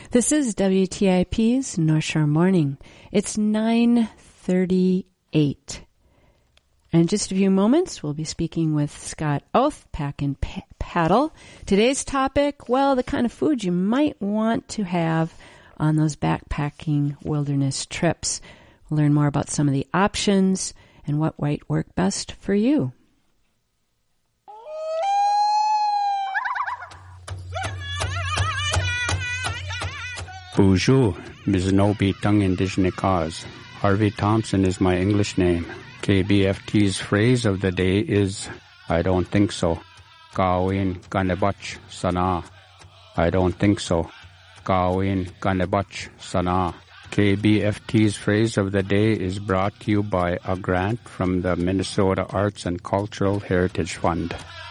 This is WTIP's North Shore Morning. It's 9:38. In just a few moments, we'll be speaking with Scott Oath, Pack and Paddle. Today's topic, well, the kind of food you might want to have on those backpacking wilderness trips. We'll learn more about some of the options and what might work best for you. Bonjour, Miznobi Tung Indigenous Cause. Harvey Thompson is my English name. KBFT's phrase of the day is, I don't think so. Gawin Ganebach Sana. I don't think so. Gawin Ganebach Sana. KBFT's phrase of the day is brought to you by a grant from the Minnesota Arts and Cultural Heritage Fund.